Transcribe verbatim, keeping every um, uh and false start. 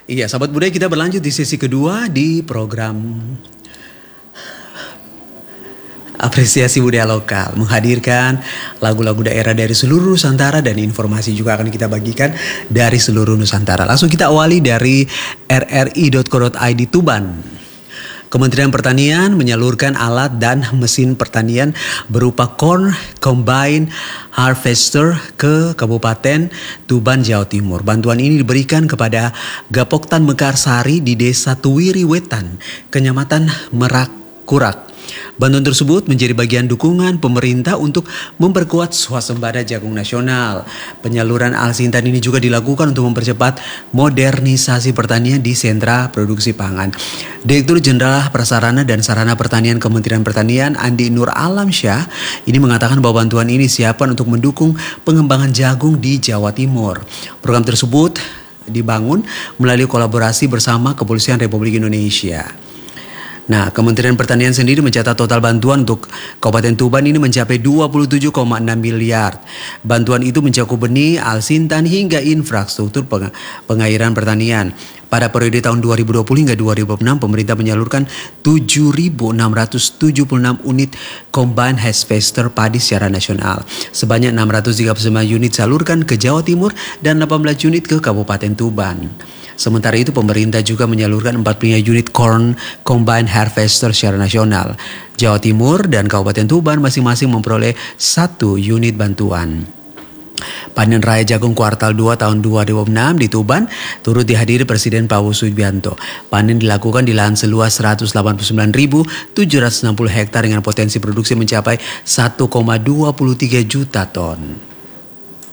Iya, sahabat budaya, kita berlanjut di sesi kedua di program apresiasi budaya lokal, menghadirkan lagu-lagu daerah dari seluruh Nusantara dan informasi juga akan kita bagikan dari seluruh Nusantara. Langsung kita awali dari r r i dot co dot i d Tuban. Kementerian Pertanian menyalurkan alat dan mesin pertanian berupa Corn Combine Harvester ke Kabupaten Tuban, Jawa Timur. Bantuan ini diberikan kepada Gapoktan Mekarsari di Desa Tuwiri Wetan, Kecamatan Merak Kurak. Bantuan tersebut menjadi bagian dukungan pemerintah untuk memperkuat swasembada jagung nasional. Penyaluran Alsintan ini juga dilakukan untuk mempercepat modernisasi pertanian di sentra produksi pangan. Direktur Jenderal Prasarana dan Sarana Pertanian Kementerian Pertanian Andi Nur Alamsyah ini mengatakan bahwa bantuan ini disiapkan untuk mendukung pengembangan jagung di Jawa Timur. Program tersebut dibangun melalui kolaborasi bersama Kepolisian Republik Indonesia. Nah, Kementerian Pertanian sendiri mencatat total bantuan untuk Kabupaten Tuban ini mencapai dua puluh tujuh koma enam miliar. Bantuan itu mencakup benih, alsintan hingga infrastruktur peng pengairan pertanian. Pada periode tahun dua ribu dua puluh hingga dua ribu enam, pemerintah menyalurkan tujuh ribu enam ratus tujuh puluh enam unit Combine Harvester padi secara nasional. Sebanyak enam ratus tiga puluh sembilan unit salurkan ke Jawa Timur dan delapan belas unit ke Kabupaten Tuban. Sementara itu pemerintah juga menyalurkan empat puluh lima unit Corn Combine Harvester secara nasional. Jawa Timur dan Kabupaten Tuban masing-masing memperoleh satu unit bantuan. Panen raya jagung kuartal dua tahun dua ribu enam di Tuban turut dihadiri Presiden Prabowo Subianto. Panen dilakukan di lahan seluas seratus delapan puluh sembilan ribu tujuh ratus enam puluh hektar dengan potensi produksi mencapai satu koma dua tiga juta ton.